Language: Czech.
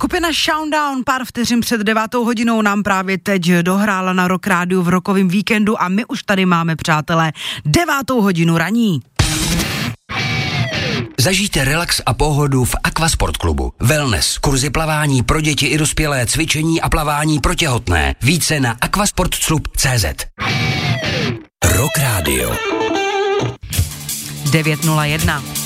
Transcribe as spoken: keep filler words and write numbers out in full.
Skupina Shoutdown pár vteřin před devátou hodinou nám právě teď dohrála na Rock Rádiu v rokovém víkendu a my už tady máme, přátelé, devátou hodinu raní. Zažijte relax a pohodu v Aquasport klubu. Wellness, kurzy plavání pro děti i dospělé, cvičení a plavání pro těhotné. Více na aquasportclub tečka cé zet. Rock Radio. devět nula jedna.